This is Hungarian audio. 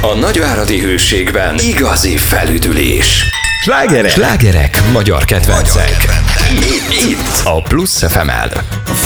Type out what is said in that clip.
A nagyváradi Hőségben igazi felüdülés. Slágerek, magyar kedvencek. Itt a Plusz FM-el.